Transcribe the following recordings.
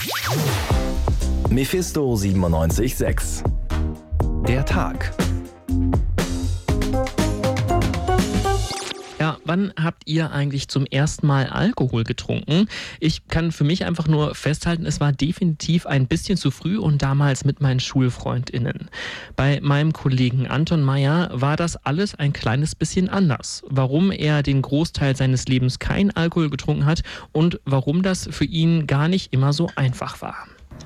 Mephisto 97.6. Der Tag. Ja, wann habt ihr eigentlich zum ersten Mal Alkohol getrunken? Ich kann für mich einfach nur festhalten, es war definitiv ein bisschen zu früh und damals mit meinen SchulfreundInnen. Bei meinem Kollegen Anton Meyer war das alles ein kleines bisschen anders. Warum er den Großteil seines Lebens kein Alkohol getrunken hat und warum das für ihn gar nicht immer so einfach war.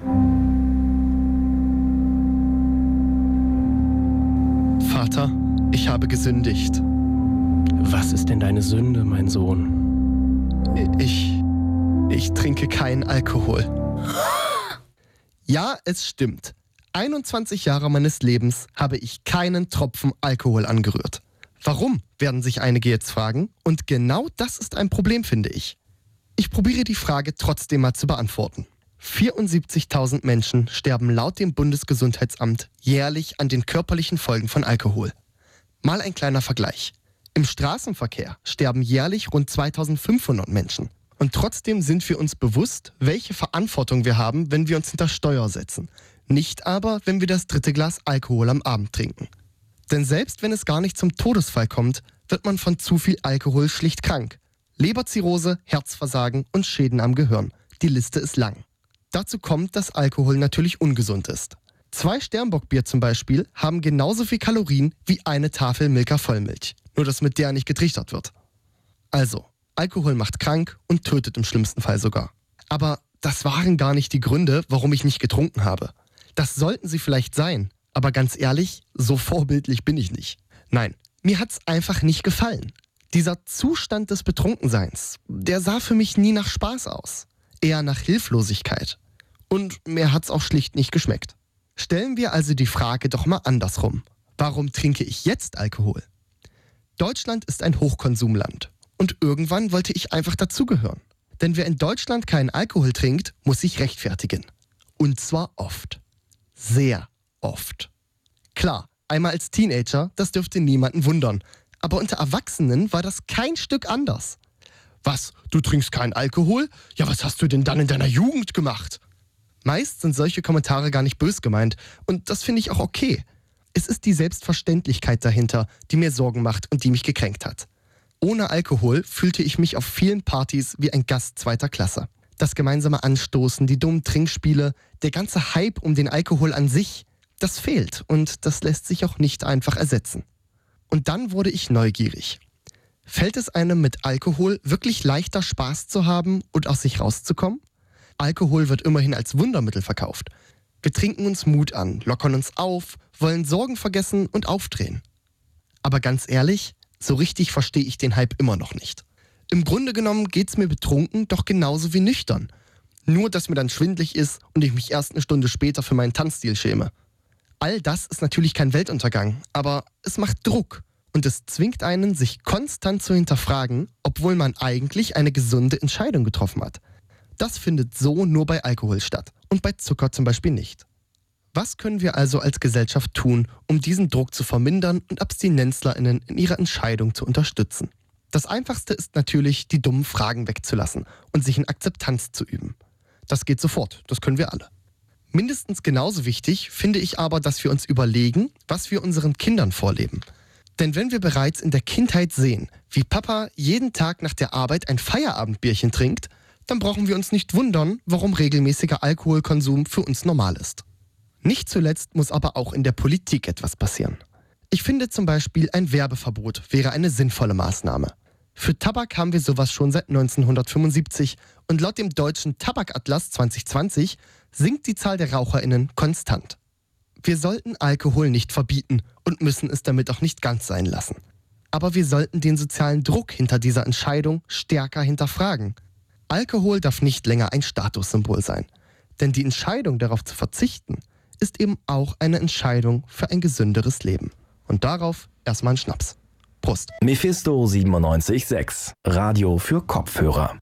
Vater, ich habe gesündigt. Was ist denn deine Sünde, mein Sohn? Ich trinke keinen Alkohol. Ja, es stimmt. 21 Jahre meines Lebens habe ich keinen Tropfen Alkohol angerührt. Warum, werden sich einige jetzt fragen. Und genau das ist ein Problem, finde ich. Ich probiere die Frage trotzdem mal zu beantworten. 74.000 Menschen sterben laut dem Bundesgesundheitsamt jährlich an den körperlichen Folgen von Alkohol. Mal ein kleiner Vergleich. Im Straßenverkehr sterben jährlich rund 2.500 Menschen. Und trotzdem sind wir uns bewusst, welche Verantwortung wir haben, wenn wir uns hinter Steuer setzen. Nicht aber, wenn wir das 3. Glas Alkohol am Abend trinken. Denn selbst wenn es gar nicht zum Todesfall kommt, wird man von zu viel Alkohol schlicht krank. Leberzirrhose, Herzversagen und Schäden am Gehirn. Die Liste ist lang. Dazu kommt, dass Alkohol natürlich ungesund ist. 2 Sternbockbier zum Beispiel haben genauso viel Kalorien wie eine Tafel Milka Vollmilch. Nur dass mit der nicht getrichtert wird. Also, Alkohol macht krank und tötet im schlimmsten Fall sogar. Aber das waren gar nicht die Gründe, warum ich nicht getrunken habe. Das sollten sie vielleicht sein. Aber ganz ehrlich, so vorbildlich bin ich nicht. Nein, mir hat's einfach nicht gefallen. Dieser Zustand des Betrunkenseins, der sah für mich nie nach Spaß aus. Eher nach Hilflosigkeit. Und mir hat's auch schlicht nicht geschmeckt. Stellen wir also die Frage doch mal andersrum. Warum trinke ich jetzt Alkohol? Deutschland ist ein Hochkonsumland. Und irgendwann wollte ich einfach dazugehören. Denn wer in Deutschland keinen Alkohol trinkt, muss sich rechtfertigen. Und zwar oft. Sehr oft. Klar, einmal als Teenager, das dürfte niemanden wundern. Aber unter Erwachsenen war das kein Stück anders. Was, du trinkst keinen Alkohol? Ja, was hast du denn dann in deiner Jugend gemacht? Meist sind solche Kommentare gar nicht bös gemeint. Und das finde ich auch okay. Es ist die Selbstverständlichkeit dahinter, die mir Sorgen macht und die mich gekränkt hat. Ohne Alkohol fühlte ich mich auf vielen Partys wie ein Gast 2. Klasse. Das gemeinsame Anstoßen, die dummen Trinkspiele, der ganze Hype um den Alkohol an sich, das fehlt und das lässt sich auch nicht einfach ersetzen. Und dann wurde ich neugierig. Fällt es einem mit Alkohol wirklich leichter, Spaß zu haben und aus sich rauszukommen? Alkohol wird immerhin als Wundermittel verkauft. Wir trinken uns Mut an, lockern uns auf, wollen Sorgen vergessen und aufdrehen. Aber ganz ehrlich, so richtig verstehe ich den Hype immer noch nicht. Im Grunde genommen geht's mir betrunken doch genauso wie nüchtern. Nur, dass mir dann schwindelig ist und ich mich erst eine Stunde später für meinen Tanzstil schäme. All das ist natürlich kein Weltuntergang, aber es macht Druck. Und es zwingt einen, sich konstant zu hinterfragen, obwohl man eigentlich eine gesunde Entscheidung getroffen hat. Das findet so nur bei Alkohol statt und bei Zucker zum Beispiel nicht. Was können wir also als Gesellschaft tun, um diesen Druck zu vermindern und AbstinenzlerInnen in ihrer Entscheidung zu unterstützen? Das Einfachste ist natürlich, die dummen Fragen wegzulassen und sich in Akzeptanz zu üben. Das geht sofort, das können wir alle. Mindestens genauso wichtig finde ich aber, dass wir uns überlegen, was wir unseren Kindern vorleben. Denn wenn wir bereits in der Kindheit sehen, wie Papa jeden Tag nach der Arbeit ein Feierabendbierchen trinkt, dann brauchen wir uns nicht wundern, warum regelmäßiger Alkoholkonsum für uns normal ist. Nicht zuletzt muss aber auch in der Politik etwas passieren. Ich finde zum Beispiel, ein Werbeverbot wäre eine sinnvolle Maßnahme. Für Tabak haben wir sowas schon seit 1975 und laut dem deutschen Tabakatlas 2020 sinkt die Zahl der RaucherInnen konstant. Wir sollten Alkohol nicht verbieten und müssen es damit auch nicht ganz sein lassen. Aber wir sollten den sozialen Druck hinter dieser Entscheidung stärker hinterfragen. Alkohol darf nicht länger ein Statussymbol sein. Denn die Entscheidung, darauf zu verzichten, ist eben auch eine Entscheidung für ein gesünderes Leben. Und darauf erstmal ein Schnaps. Prost. Mephisto 97.6. Radio für Kopfhörer.